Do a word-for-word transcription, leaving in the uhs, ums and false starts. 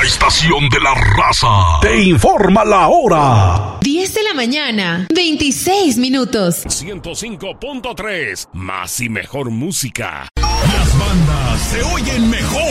estación de la raza te informa la hora. diez de la mañana, veintiséis minutos. ciento cinco punto tres, más y mejor música. Las bandas se oyen mejor